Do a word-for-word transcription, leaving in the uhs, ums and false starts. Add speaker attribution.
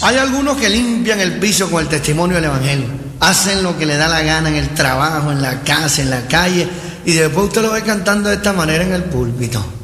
Speaker 1: Hay algunos que limpian el piso con el testimonio del evangelio. Hacen lo que le da la gana en el trabajo, en la casa, en la calle, y después usted lo ve cantando de esta manera en el púlpito.